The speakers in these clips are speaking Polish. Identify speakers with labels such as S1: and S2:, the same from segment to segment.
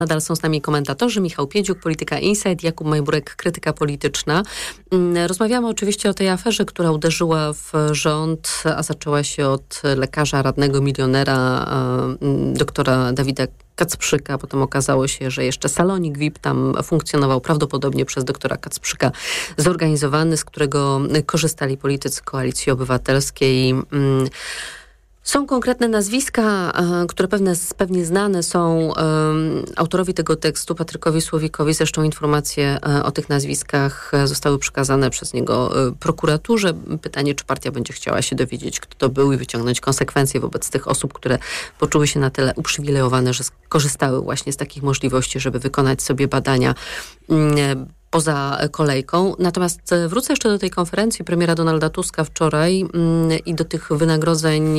S1: Nadal są z nami komentatorzy, Michał Piedziuk, Polityka Insight, Jakub Majburek, Krytyka Polityczna. Rozmawiamy oczywiście o tej aferze, która uderzyła w rząd, a zaczęła się od lekarza, radnego milionera, doktora Dawida Kacprzyka. Potem okazało się, że jeszcze salonik VIP tam funkcjonował, prawdopodobnie przez doktora Kacprzyka zorganizowany, z którego korzystali politycy Koalicji Obywatelskiej. Są konkretne nazwiska, które pewnie znane są autorowi tego tekstu, Patrykowi Słowikowi. Zresztą informacje o tych nazwiskach zostały przekazane przez niego prokuraturze. Pytanie, czy partia będzie chciała się dowiedzieć, kto to był i wyciągnąć konsekwencje wobec tych osób, które poczuły się na tyle uprzywilejowane, że skorzystały właśnie z takich możliwości, żeby wykonać sobie badania poza kolejką. Natomiast wrócę jeszcze do tej konferencji premiera Donalda Tuska wczoraj i do tych wynagrodzeń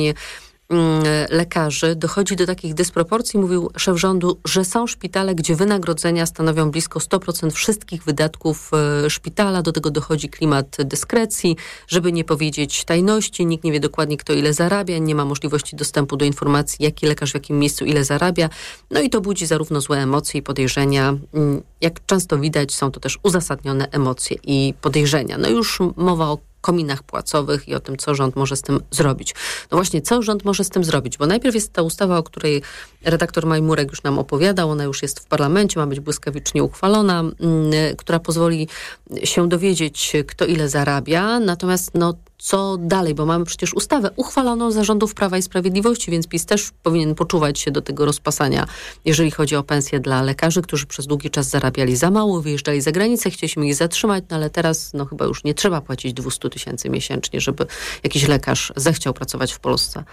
S1: lekarzy. Dochodzi do takich dysproporcji, mówił szef rządu, że są szpitale, gdzie wynagrodzenia stanowią blisko 100% wszystkich wydatków szpitala. Do tego dochodzi klimat dyskrecji, żeby nie powiedzieć tajności. Nikt nie wie dokładnie, kto ile zarabia, nie ma możliwości dostępu do informacji, jaki lekarz w jakim miejscu ile zarabia. No i to budzi zarówno złe emocje i podejrzenia. Jak często widać, są to też uzasadnione emocje i podejrzenia. No już mowa o kominach płacowych i o tym, co rząd może z tym zrobić. No właśnie, co rząd może z tym zrobić? Bo najpierw jest ta ustawa, o której redaktor Majmurek już nam opowiadał, ona już jest w parlamencie, ma być błyskawicznie uchwalona, która pozwoli się dowiedzieć, kto ile zarabia. Natomiast co dalej? Bo mamy przecież ustawę uchwaloną za rządów Prawa i Sprawiedliwości, więc PiS też powinien poczuwać się do tego rozpasania, jeżeli chodzi o pensje dla lekarzy, którzy przez długi czas zarabiali za mało, wyjeżdżali za granicę, chcieliśmy ich zatrzymać, ale teraz chyba już nie trzeba płacić 200 000 miesięcznie, żeby jakiś lekarz zechciał pracować w Polsce.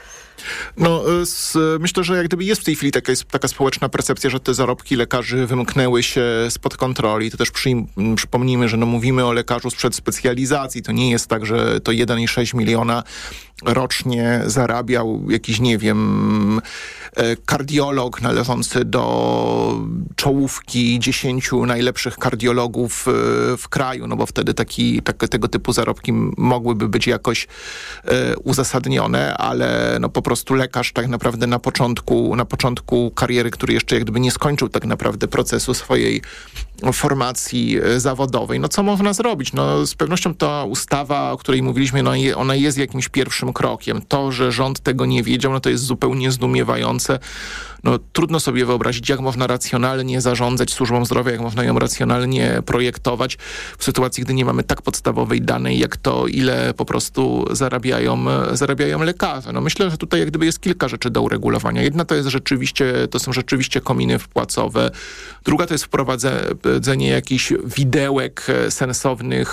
S2: Myślę, że jak gdyby jest w tej chwili taka społeczna percepcja, że te zarobki lekarzy wymknęły się spod kontroli. To też przypomnijmy, że mówimy o lekarzu sprzed specjalizacji. To nie jest tak, że to 1,6 miliona rocznie zarabiał jakiś, nie wiem, kardiolog należący do czołówki 10 najlepszych kardiologów w kraju, bo wtedy tego typu zarobki mogłyby być jakoś uzasadnione, ale po prostu lekarz tak naprawdę na początku kariery, który jeszcze jak gdyby nie skończył tak naprawdę procesu swojej formacji zawodowej. Co można zrobić? Z pewnością ta ustawa, o której mówiliśmy, ona jest jakimś pierwszym krokiem. To, że rząd tego nie wiedział, to jest zupełnie zdumiewające. Trudno sobie wyobrazić, jak można racjonalnie zarządzać służbą zdrowia, jak można ją racjonalnie projektować w sytuacji, gdy nie mamy tak podstawowej danej, jak to, ile po prostu zarabiają lekarze. Myślę, że tutaj jak gdyby jest kilka rzeczy do uregulowania. Jedna to są rzeczywiście kominy wpłacowe. Druga to jest wprowadzenie jakichś widełek sensownych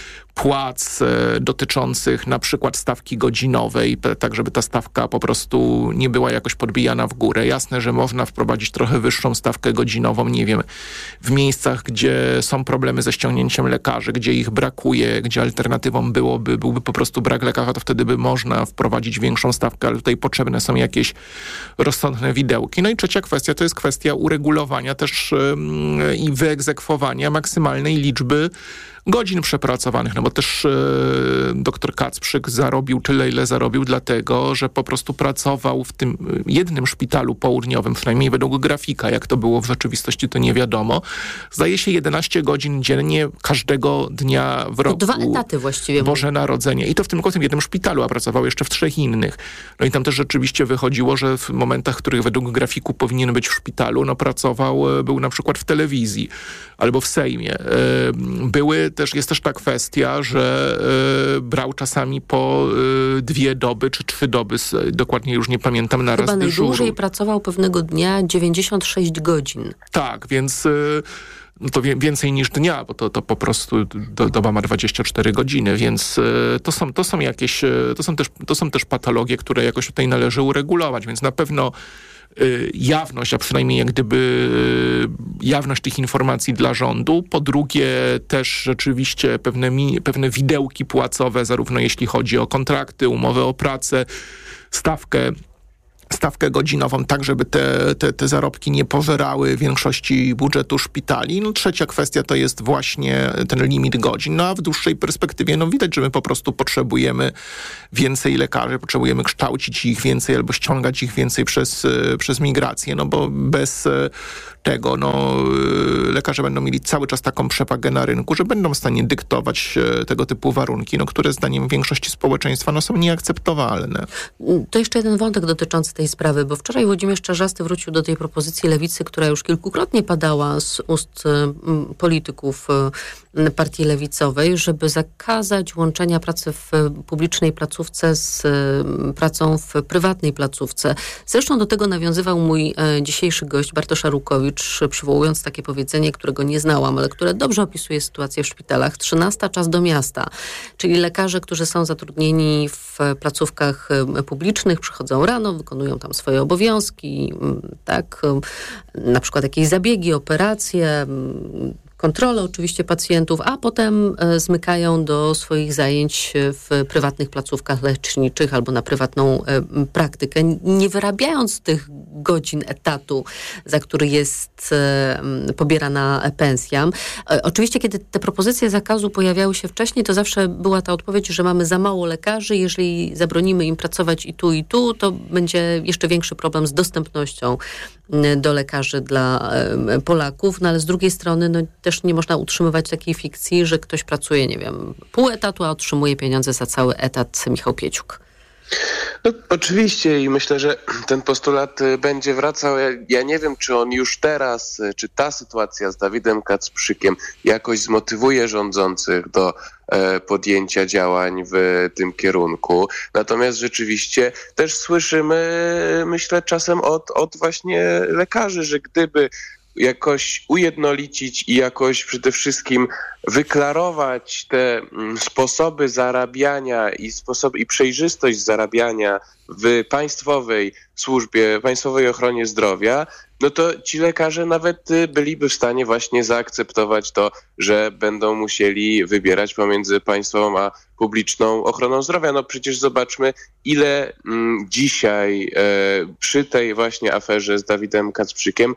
S2: płac dotyczących na przykład stawki godzinowej, tak żeby ta stawka po prostu nie była jakoś podbijana w górę. Jasne, że można wprowadzić trochę wyższą stawkę godzinową, nie wiem, w miejscach, gdzie są problemy ze ściągnięciem lekarzy, gdzie ich brakuje, gdzie alternatywą byłby po prostu brak lekarza, to wtedy by można wprowadzić większą stawkę, ale tutaj potrzebne są jakieś rozsądne widełki. I trzecia kwestia to jest kwestia uregulowania też i wyegzekwowania maksymalnej liczby godzin przepracowanych, bo też doktor Kacprzyk zarobił tyle, ile zarobił, dlatego, że po prostu pracował w tym jednym szpitalu południowym, przynajmniej według grafika, jak to było w rzeczywistości, to nie wiadomo. Zdaje się 11 godzin dziennie każdego dnia w roku.
S1: 2 etaty właściwie.
S2: Boże Narodzenie. I to tylko w tym jednym szpitalu, a pracował jeszcze w 3 innych. I tam też rzeczywiście wychodziło, że w momentach, w których według grafiku powinien być w szpitalu, był na przykład w telewizji albo w Sejmie. Jest też ta kwestia, że brał czasami po 2 doby czy 3 doby, dokładnie już nie pamiętam, na raz dyżuru.
S1: Chyba najdłużej pracował pewnego dnia 96 godzin. Tak,
S2: więc to więcej niż dnia, bo to po prostu doba ma 24 godziny, więc to są też patologie, które jakoś tutaj należy uregulować, więc na pewno jawność, a przynajmniej jak gdyby jawność tych informacji dla rządu. Po drugie też rzeczywiście pewne widełki płacowe, zarówno jeśli chodzi o kontrakty, umowy o pracę, stawkę godzinową, tak żeby te zarobki nie pożerały większości budżetu szpitali. Trzecia kwestia to jest właśnie ten limit godzin. A w dłuższej perspektywie widać, że my po prostu potrzebujemy więcej lekarzy, potrzebujemy kształcić ich więcej albo ściągać ich więcej przez migrację, bo bez tego, lekarze będą mieli cały czas taką przewagę na rynku, że będą w stanie dyktować tego typu warunki, które zdaniem większości społeczeństwa są nieakceptowalne.
S1: To jeszcze jeden wątek dotyczący tej sprawy, bo wczoraj Włodzimierz Czarzasty wrócił do tej propozycji Lewicy, która już kilkukrotnie padała z ust polityków partii lewicowej, żeby zakazać łączenia pracy w publicznej placówce z pracą w prywatnej placówce. Zresztą do tego nawiązywał mój dzisiejszy gość Bartosz Arłukowicz, przywołując takie powiedzenie, którego nie znałam, ale które dobrze opisuje sytuację w szpitalach. 13 czas do miasta, czyli lekarze, którzy są zatrudnieni w placówkach publicznych, przychodzą rano, wykonują tam swoje obowiązki, tak, na przykład jakieś zabiegi, operacje, kontrolę oczywiście pacjentów, a potem zmykają do swoich zajęć w prywatnych placówkach leczniczych albo na prywatną praktykę, nie wyrabiając tych godzin etatu, za który jest pobierana pensja. Oczywiście, kiedy te propozycje zakazu pojawiały się wcześniej, to zawsze była ta odpowiedź, że mamy za mało lekarzy, jeżeli zabronimy im pracować i tu, to będzie jeszcze większy problem z dostępnością do lekarzy dla Polaków, ale z drugiej strony też nie można utrzymywać takiej fikcji, że ktoś pracuje, nie wiem, pół etatu, a otrzymuje pieniądze za cały etat. Michał Pieciuk.
S3: Oczywiście i myślę, że ten postulat będzie wracał. Ja nie wiem, czy on już teraz, czy ta sytuacja z Dawidem Kacprzykiem jakoś zmotywuje rządzących do podjęcia działań w tym kierunku. Natomiast rzeczywiście też słyszymy, myślę, czasem od właśnie lekarzy, że gdyby jakoś ujednolicić i jakoś przede wszystkim wyklarować te sposoby zarabiania i przejrzystość zarabiania w państwowej służbie, państwowej ochronie zdrowia, to ci lekarze nawet byliby w stanie właśnie zaakceptować to, że będą musieli wybierać pomiędzy państwową a publiczną ochroną zdrowia. Przecież zobaczmy, ile dzisiaj przy tej właśnie aferze z Dawidem Kacprzykiem,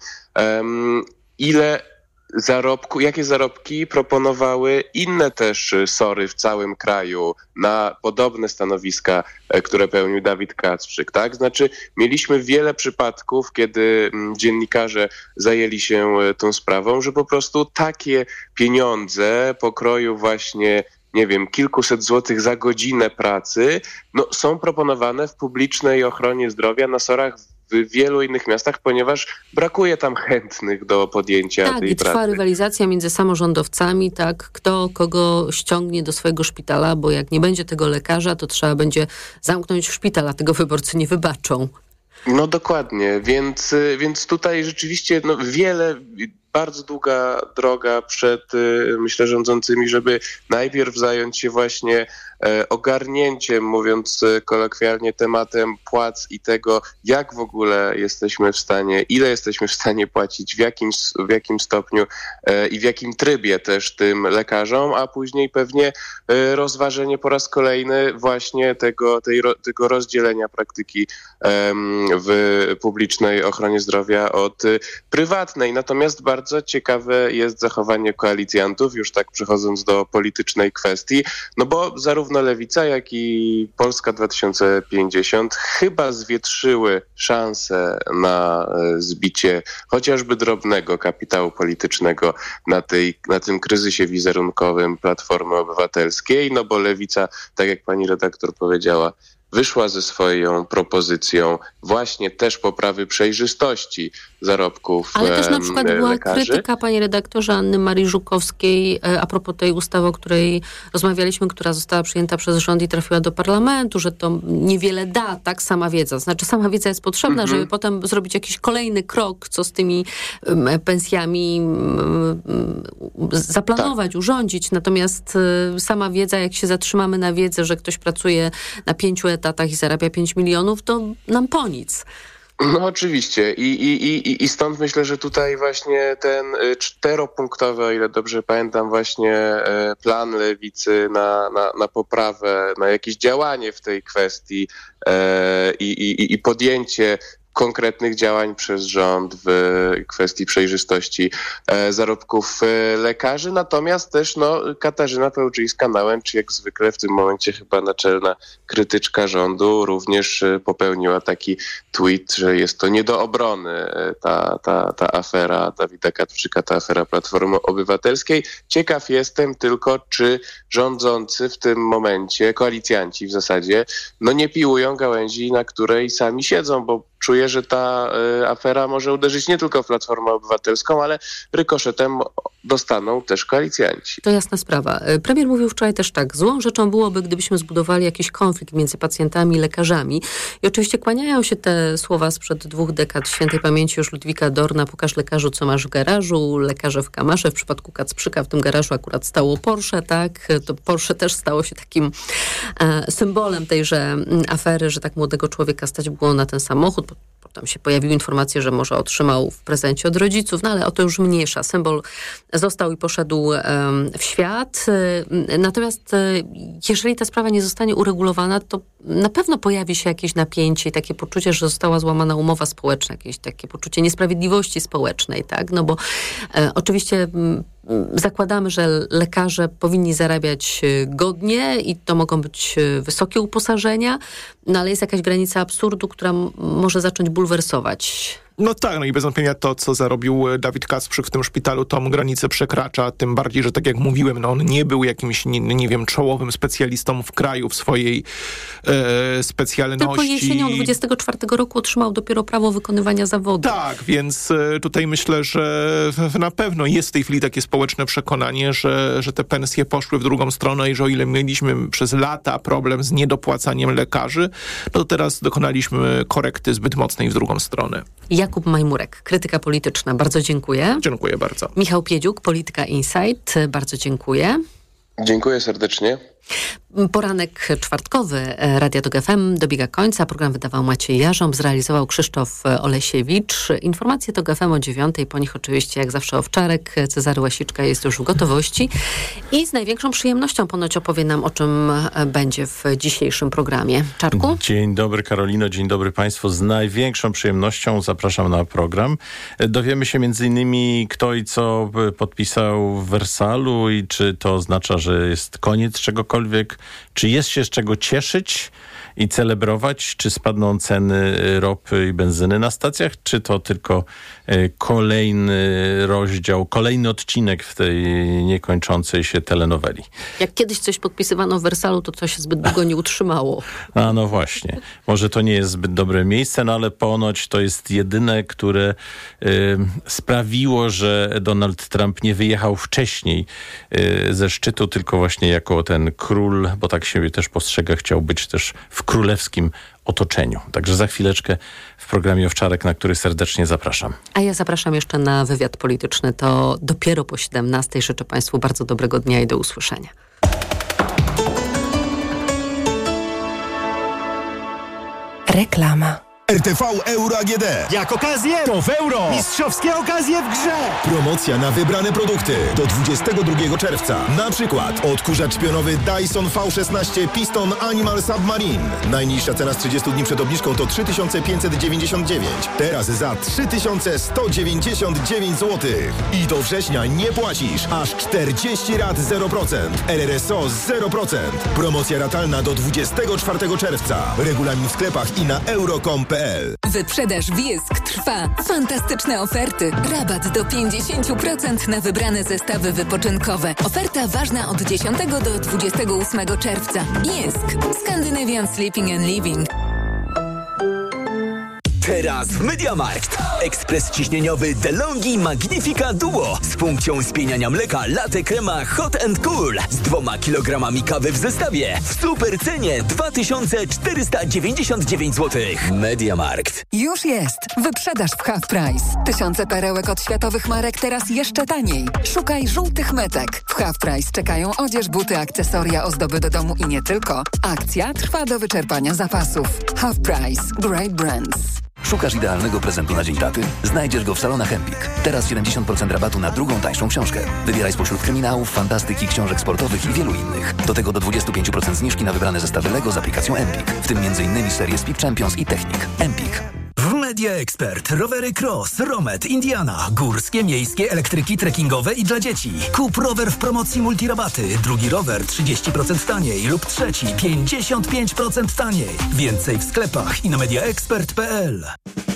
S3: jakie zarobki proponowały inne też SOR-y w całym kraju na podobne stanowiska, które pełnił Dawid Kacprzyk, tak? Znaczy, mieliśmy wiele przypadków, kiedy dziennikarze zajęli się tą sprawą, że po prostu takie pieniądze pokroju właśnie, nie wiem, kilkuset złotych za godzinę pracy, są proponowane w publicznej ochronie zdrowia na SOR-ach w wielu innych miastach, ponieważ brakuje tam chętnych do podjęcia tej pracy.
S1: Tak, i trwa rywalizacja między samorządowcami, tak, kto kogo ściągnie do swojego szpitala, bo jak nie będzie tego lekarza, to trzeba będzie zamknąć szpital, a tego wyborcy nie wybaczą.
S3: Dokładnie, więc tutaj rzeczywiście bardzo długa droga przed, myślę, rządzącymi, żeby najpierw zająć się właśnie ogarnięciem, mówiąc kolokwialnie, tematem płac i tego, jak w ogóle jesteśmy w stanie, ile jesteśmy w stanie płacić, w jakim stopniu i w jakim trybie też tym lekarzom, a później pewnie rozważenie po raz kolejny właśnie tego rozdzielenia praktyki w publicznej ochronie zdrowia od prywatnej. Natomiast bardzo ciekawe jest zachowanie koalicjantów, już tak przechodząc do politycznej kwestii, bo zarówno Lewica, jak i Polska 2050 chyba zwietrzyły szansę na zbicie chociażby drobnego kapitału politycznego na tym kryzysie wizerunkowym Platformy Obywatelskiej, bo Lewica, tak jak pani redaktor powiedziała, wyszła ze swoją propozycją właśnie też poprawy przejrzystości zarobków lekarzy.
S1: Ale też na przykład była krytyka, panie redaktorze, Anny Marii Żukowskiej a propos tej ustawy, o której rozmawialiśmy, która została przyjęta przez rząd i trafiła do parlamentu, że to niewiele da, tak, sama wiedza. Znaczy sama wiedza jest potrzebna, żeby potem zrobić jakiś kolejny krok, co z tymi pensjami zaplanować, urządzić. Natomiast sama wiedza, jak się zatrzymamy na wiedzę, że ktoś pracuje na 5 etatach i zarabia 5 milionów, to nam po nic.
S3: Oczywiście i stąd myślę, że tutaj właśnie ten 4-punktowy, o ile dobrze pamiętam, właśnie plan Lewicy na poprawę, na jakieś działanie w tej kwestii i podjęcie konkretnych działań przez rząd w kwestii przejrzystości zarobków lekarzy. Natomiast też Katarzyna Pełczyńska-Nałęcz, jak zwykle w tym momencie chyba naczelna krytyczka rządu, również popełniła taki tweet, że jest to nie do obrony ta afera Dawida Krawczyka, ta afera Platformy Obywatelskiej. Ciekaw jestem tylko, czy rządzący w tym momencie, koalicjanci w zasadzie, nie piłują gałęzi, na której sami siedzą, bo czuję, że ta afera może uderzyć nie tylko w Platformę Obywatelską, ale rykoszetem dostaną też koalicjanci.
S1: To jasna sprawa. Premier mówił wczoraj też tak, złą rzeczą byłoby, gdybyśmy zbudowali jakiś konflikt między pacjentami i lekarzami. I oczywiście kłaniają się te słowa sprzed 2 dekad świętej pamięci już Ludwika Dorna: pokaż lekarzu, co masz w garażu, lekarze w kamarze. W przypadku Kacprzyka w tym garażu akurat stało Porsche, tak? To Porsche też stało się takim symbolem tejże afery, że tak młodego człowieka stać było na ten samochód. Potem się pojawiły informacje, że może otrzymał w prezencie od rodziców, ale o to już mniejsza. Symbol został i poszedł w świat. Natomiast jeżeli ta sprawa nie zostanie uregulowana, to na pewno pojawi się jakieś napięcie i takie poczucie, że została złamana umowa społeczna, jakieś takie poczucie niesprawiedliwości społecznej, tak? No bo oczywiście zakładamy, że lekarze powinni zarabiać godnie i to mogą być wysokie uposażenia, ale jest jakaś granica absurdu, która może zacząć bulwersować.
S2: No tak, i bez wątpienia to, co zarobił Dawid Kacprzyk w tym szpitalu, tą granicę przekracza, tym bardziej, że tak jak mówiłem, on nie był jakimś, nie wiem, czołowym specjalistą w kraju w swojej specjalności.
S1: Tylko jesienią 24 roku otrzymał dopiero prawo wykonywania zawodu.
S2: Tak, więc tutaj myślę, że na pewno jest w tej chwili takie społeczne przekonanie, że te pensje poszły w drugą stronę i że o ile mieliśmy przez lata problem z niedopłacaniem lekarzy, to teraz dokonaliśmy korekty zbyt mocnej w drugą stronę.
S1: Jakub Majmurek, krytyka polityczna. Bardzo dziękuję.
S2: Dziękuję bardzo.
S1: Michał Piedziuk, Polityka Insight. Bardzo dziękuję.
S3: Dziękuję serdecznie.
S1: Poranek czwartkowy Radia Tok FM dobiega końca. Program wydawał Maciej Jarząb, zrealizował Krzysztof Olesiewicz. Informacje Tok FM o 9:00, po nich oczywiście jak zawsze Owczarek. Cezary Łasiczka jest już w gotowości i z największą przyjemnością ponoć opowie nam, o czym będzie w dzisiejszym programie. Czarku?
S4: Dzień dobry Karolino, dzień dobry Państwu. Z największą przyjemnością zapraszam na program. Dowiemy się m.in. kto i co podpisał w Wersalu i czy to oznacza, że jest koniec czegokolwiek. Czy jest się z czego cieszyć i celebrować? Czy spadną ceny ropy i benzyny na stacjach? Czy to tylko kolejny rozdział, kolejny odcinek w tej niekończącej się telenoweli?
S1: Jak kiedyś coś podpisywano w Wersalu, to coś się zbyt długo nie utrzymało.
S4: A no właśnie. Może to nie jest zbyt dobre miejsce, no ale ponoć to jest jedyne, które sprawiło, że Donald Trump nie wyjechał wcześniej ze szczytu, tylko właśnie jako ten król, bo tak się też postrzega, chciał być też w królewskim otoczeniu. Także za chwileczkę w programie Owczarek, na który serdecznie zapraszam.
S1: A ja zapraszam jeszcze na wywiad polityczny. To dopiero po 17:00. Życzę Państwu bardzo dobrego dnia i do usłyszenia.
S5: Reklama.
S6: RTV Euro AGD.
S5: Jak okazję, to w euro. Mistrzowskie okazje w grze.
S6: Promocja na wybrane produkty do 22 czerwca. Na przykład odkurzacz pionowy Dyson V16 Piston Animal Submarine. Najniższa cena z 30 dni przed obniżką to 3599. Teraz za 3199 zł. I do września nie płacisz. Aż 40 rat 0%. RRSO 0%. Promocja ratalna do 24 czerwca. Regulamin w sklepach i na euro.com.pl.
S7: Wyprzedaż Wiesk trwa. Fantastyczne oferty. Rabat do 50% na wybrane zestawy wypoczynkowe. Oferta ważna od 10 do 28 czerwca. Wiesk. Scandinavian Sleeping and Living.
S8: Teraz w MediaMarkt. Ekspres ciśnieniowy DeLonghi Magnifica Duo z funkcją spieniania mleka latte crema hot and cool z 2 kilogramami kawy w zestawie w super cenie 2499 zł. MediaMarkt.
S7: Już jest. Wyprzedaż w Half Price. Tysiące perełek od światowych marek teraz jeszcze taniej. Szukaj żółtych metek. W Half Price czekają odzież, buty, akcesoria, ozdoby do domu i nie tylko. Akcja trwa do wyczerpania zapasów. Half Price. Great brands.
S9: Szukasz idealnego prezentu na Dzień Taty? Znajdziesz go w salonach Empik. Teraz 70% rabatu na drugą, tańszą książkę. Wybieraj spośród kryminałów, fantastyki, książek sportowych i wielu innych. Do tego do 25% zniżki na wybrane zestawy Lego z aplikacją Empik. W tym m.in. serię Speed Champions i Technik. Empik.
S8: W
S10: Media Expert. Rowery Cross, Romet, Indiana. Górskie, miejskie, elektryki, trekkingowe i dla dzieci. Kup rower w promocji multirabaty. Drugi rower 30% taniej lub trzeci 55% taniej. Więcej w sklepach i na mediaexpert.pl.